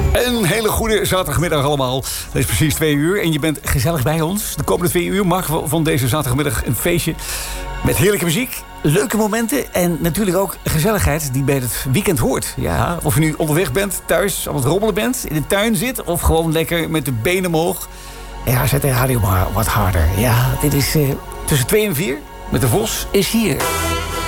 Een hele goede zaterdagmiddag allemaal. Het is precies 2 uur en je bent gezellig bij ons. De komende 2 uur maken we van deze zaterdagmiddag een feestje. Met heerlijke muziek, leuke momenten en natuurlijk ook gezelligheid die bij het weekend hoort. Ja, of je nu onderweg bent, thuis aan het rommelen bent, in de tuin zit of gewoon lekker met de benen omhoog. Ja, zet de radio maar wat harder. Ja, dit is tussen 2 en 4 met de Vos is hier.